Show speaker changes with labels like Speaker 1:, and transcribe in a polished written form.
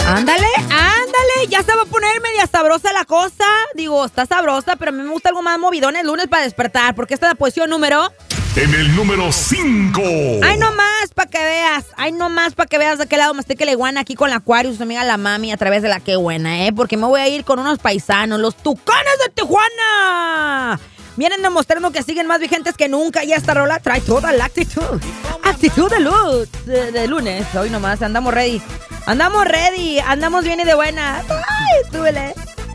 Speaker 1: Ándale, ya se va a poner media sabrosa la cosa. Digo, está sabrosa, pero a mí me gusta algo más movidón el lunes para despertar, porque esta es la posición número...
Speaker 2: En el número 5.
Speaker 1: Ay, nomás para que veas de qué lado me estoy que le iguana aquí con la Aquarius, su amiga la mami, a través de la Qué Buena, porque me voy a ir con unos paisanos, los Tucanes de Tijuana. Vienen demostrando que siguen más vigentes que nunca y esta rola trae toda la actitud de luz de lunes. Hoy nomás andamos ready, andamos bien y de buena. Ay, súbele.